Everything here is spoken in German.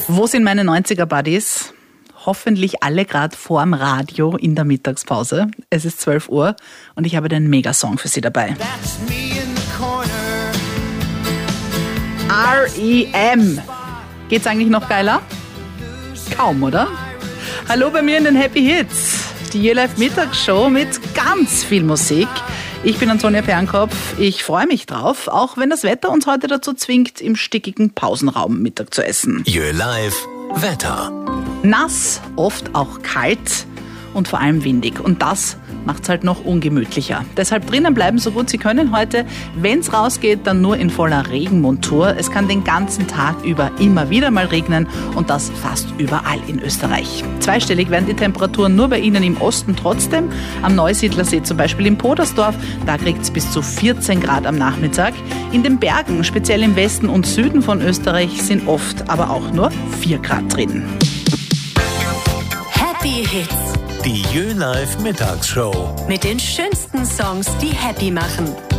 Wo sind meine 90er-Buddies? Hoffentlich alle gerade vorm Radio in der Mittagspause. Es ist 12 Uhr und ich habe den Megasong für Sie dabei. R.E.M. Geht's eigentlich noch geiler? Kaum, oder? Hallo bei mir in den Happy Hits. Die YöLife Mittagsshow mit ganz viel Musik. Ich bin Antonia Pernkopf. Ich freue mich drauf, auch wenn das Wetter uns heute dazu zwingt, im stickigen Pausenraum Mittag zu essen. YöLife Wetter. Nass, oft auch kalt und vor allem windig. Und das macht's halt noch ungemütlicher. Deshalb drinnen bleiben, so gut Sie können heute. Wenn's rausgeht, dann nur in voller Regenmontur. Es kann den ganzen Tag über immer wieder mal regnen und das fast überall in Österreich. Zweistellig werden die Temperaturen nur bei Ihnen im Osten trotzdem. Am Neusiedlersee zum Beispiel in Podersdorf, da kriegt's bis zu 14 Grad am Nachmittag. In den Bergen, speziell im Westen und Süden von Österreich, sind oft aber auch nur 4 Grad drin. Happy Hits. Die YöLife Mittagsshow. Mit den schönsten Songs, die happy machen.